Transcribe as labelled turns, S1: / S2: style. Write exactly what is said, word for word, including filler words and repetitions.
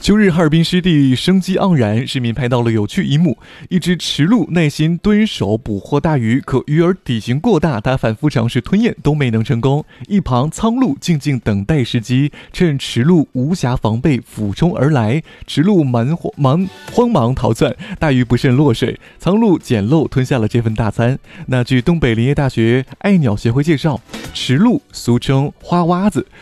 S1: 秋日哈尔滨湿地生机盎然，市民拍到了有趣一幕：一只池鹭耐心蹲守捕获大鱼，可鱼儿体型过大，它反复尝试吞咽都没能成功。一旁苍鹭静静等待时机，趁池鹭无暇防备俯冲而来，池鹭忙忙慌忙逃窜，大鱼不慎落水，苍鹭捡漏吞下了这份大餐。那据东北林业大学爱鸟协会介绍，池鹭俗称花蛙子，